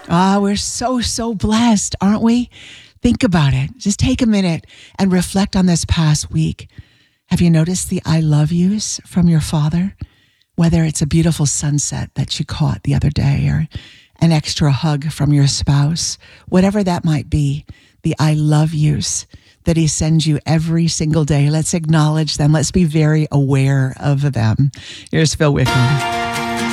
Ah, we're so, so blessed, aren't we? Think about it. Just take a minute and reflect on this past week. Have you noticed the I love yous from your father? Whether it's a beautiful sunset that you caught the other day or an extra hug from your spouse, whatever that might be, the I love yous that he sends you every single day. Let's acknowledge them. Let's be very aware of them. Here's Phil Wickham.